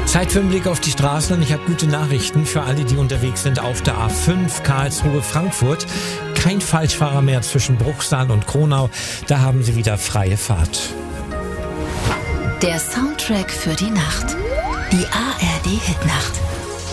Zeit für einen Blick auf die Straßen und ich habe gute Nachrichten für alle, die unterwegs sind auf der A5 Karlsruhe-Frankfurt. Kein Falschfahrer mehr zwischen Bruchsal und Kronau. Da haben Sie wieder freie Fahrt. Der Soundtrack für die Nacht. Die ARD Hitnacht.